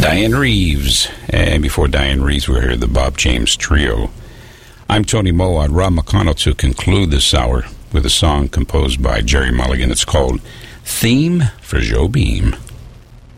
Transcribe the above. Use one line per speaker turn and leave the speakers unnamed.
Diane Reeves. And before Diane Reeves, we heard the Bob James Trio. I'm Tony Moa. Rob McConnell to conclude this hour with a song composed by Jerry Mulligan. It's called Theme for Joe Beam.